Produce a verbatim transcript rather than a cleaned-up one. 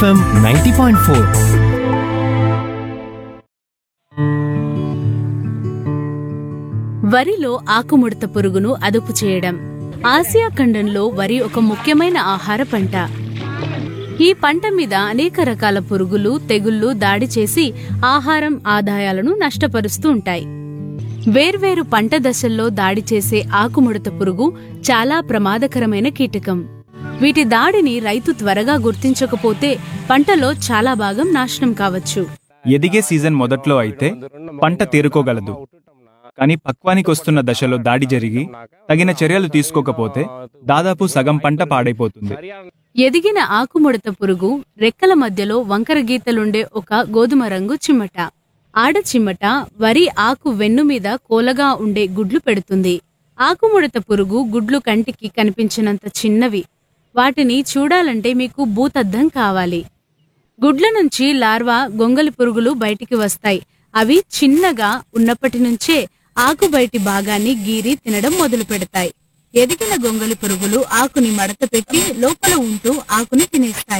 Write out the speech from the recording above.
FM ninety point four. వరిలో ఆకుముడత పురుగును అదుపు చేయడం. ఆసియా ఖండంలో వరి ఒక ముఖ్యమైన ఆహార పంట. ఈ పంట మీద అనేక రకాల పురుగులు, తెగుళ్లు దాడి చేసి ఆహారం, ఆదాయాలను నష్టపరుస్తూ ఉంటాయి. వేర్వేరు పంట దశల్లో దాడి చేసే ఆకుముడత పురుగు చాలా ప్రమాదకరమైన కీటకం. వీటి దాడిని రైతు త్వరగా గుర్తించకపోతే పంటలో చాలా భాగం నాశనం కావచ్చు. ఎదిగే సీజన్ మొదట్లో అయితే పంట తేరుకోగలదు, కానీ పక్వానికి వస్తున్న దశలో దాడి జరిగి తగిన చర్యలు తీసుకోకపోతే దాదాపు సగం పంట పాడైపోతుంది. ఎదిగిన ఆకుముడత పురుగు రెక్కల మధ్యలో వంకర గీతలుండే ఒక గోధుమ రంగు చిమ్మట. ఆడ చిమ్మట వరి ఆకు వెన్ను మీద కోలగా ఉండే గుడ్లు పెడుతుంది. ఆకుముడత పురుగు గుడ్లు కంటికి కనిపించినంత చిన్నవి. వాటిని చూడాలంటే మీకు భూతద్దం కావాలి. గుడ్ల నుంచి లార్వా, గొంగలి పురుగులు బయటికి వస్తాయి. అవి చిన్నగా ఉన్నప్పటి నుంచే ఆకు బయటి భాగాన్ని గీరి తినడం మొదలు పెడతాయి. ఎదిగిన గొంగలి పురుగులు ఆకుని మడత పెట్టి లోపల ఉంటూ ఆకుని తినేస్తాయి.